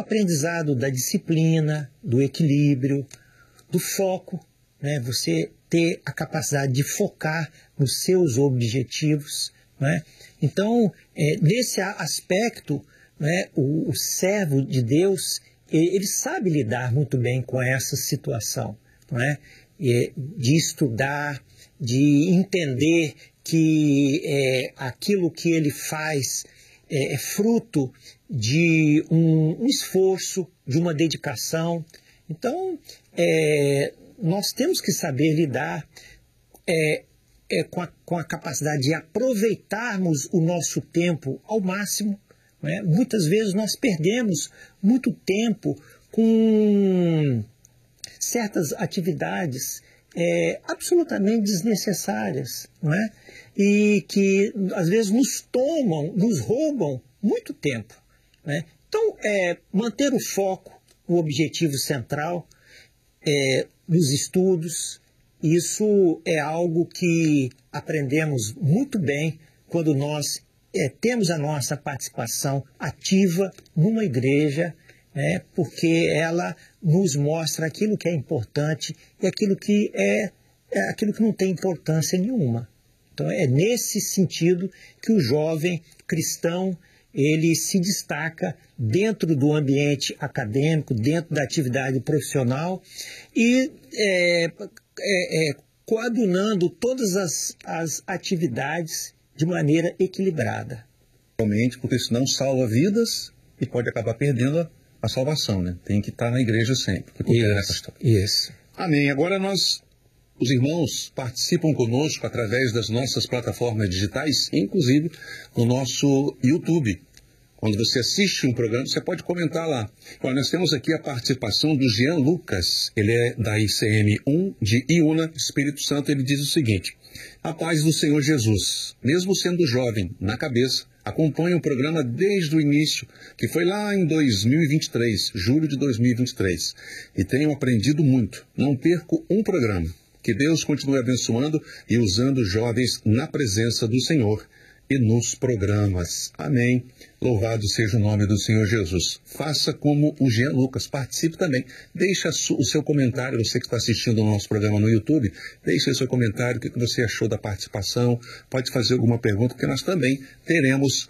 aprendizado da disciplina, do equilíbrio, do foco, né? Você ter a capacidade de focar nos seus objetivos, né? Então, nesse aspecto, né, o servo de Deus, ele sabe lidar muito bem com essa situação, né? De estudar, de entender que aquilo que ele faz é fruto de um esforço, de uma dedicação. Então, nós temos que saber lidar com a capacidade de aproveitarmos o nosso tempo ao máximo, né? Muitas vezes nós perdemos muito tempo com certas atividades absolutamente desnecessárias, não é? E que às vezes nos roubam muito tempo, né? Então, manter o foco, o objetivo central nos estudos, isso é algo que aprendemos muito bem quando nós temos a nossa participação ativa numa igreja, porque ela nos mostra aquilo que é importante e aquilo que aquilo que não tem importância nenhuma. Então é nesse sentido que o jovem cristão ele se destaca dentro do ambiente acadêmico, dentro da atividade profissional e coadunando todas as atividades de maneira equilibrada. Realmente, porque senão salva vidas e pode acabar perdendo a salvação, né? Tem que estar na igreja sempre. Isso. Amém. Agora os irmãos participam conosco através das nossas plataformas digitais, inclusive no nosso YouTube. Quando você assiste um programa, você pode comentar lá. Olha, nós temos aqui a participação do Jean Lucas. Ele é da ICM1 de Iuna, Espírito Santo. Ele diz o seguinte: a paz do Senhor Jesus, mesmo sendo jovem na cabeça, acompanho o programa desde o início, que foi lá em 2023, julho de 2023, e tenho aprendido muito. Não perco um programa. Que Deus continue abençoando e usando os jovens na presença do Senhor e nos programas. Amém. Louvado seja o nome do Senhor Jesus. Faça como o Jean Lucas, participe também. Deixe o seu comentário, você que está assistindo o nosso programa no YouTube, deixe o seu comentário, o que você achou da participação, pode fazer alguma pergunta, porque nós também teremos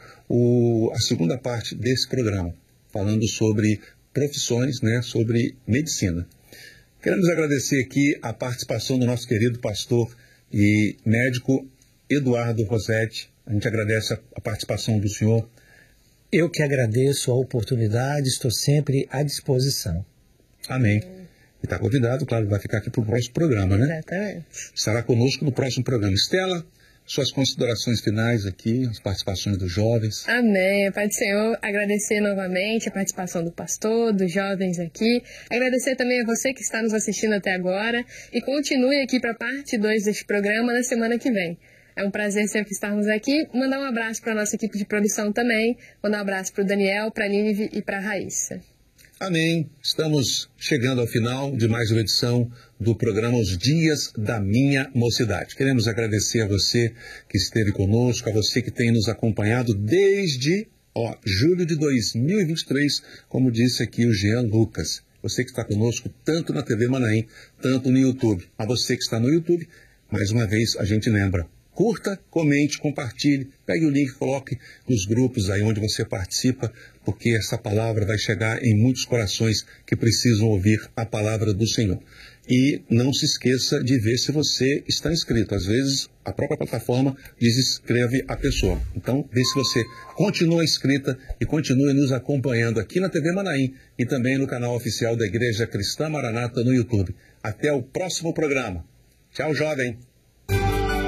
a segunda parte desse programa, falando sobre profissões, né, sobre medicina. Queremos agradecer aqui a participação do nosso querido pastor e médico Eduardo Rossetti. A gente agradece a participação do senhor. Eu que agradeço a oportunidade, estou sempre à disposição. Amém. E está convidado, claro, vai ficar aqui para o próximo programa, né? Exatamente. Estará conosco no próximo programa. Estela, suas considerações finais aqui, as participações dos jovens. Amém. Pai do Senhor, agradecer novamente a participação do pastor, dos jovens aqui. Agradecer também a você que está nos assistindo até agora. E continue aqui para a parte 2 deste programa na semana que vem. É um prazer sempre estarmos aqui. Mandar um abraço para a nossa equipe de produção também. Mandar um abraço para o Daniel, para a Nínive e para a Raíssa. Amém. Estamos chegando ao final de mais uma edição do programa Os Dias da Minha Mocidade. Queremos agradecer a você que esteve conosco, a você que tem nos acompanhado desde julho de 2023, como disse aqui o Jean Lucas. Você que está conosco tanto na TV Manaim, tanto no YouTube. A você que está no YouTube, mais uma vez a gente lembra. Curta, comente, compartilhe, pegue o link, coloque nos grupos aí onde você participa, porque essa palavra vai chegar em muitos corações que precisam ouvir a palavra do Senhor. E não se esqueça de ver se você está inscrito. Às vezes, a própria plataforma desinscreve a pessoa. Então, vê se você continua inscrita e continue nos acompanhando aqui na TV Manaim e também no canal oficial da Igreja Cristã Maranata no YouTube. Até o próximo programa. Tchau, jovem!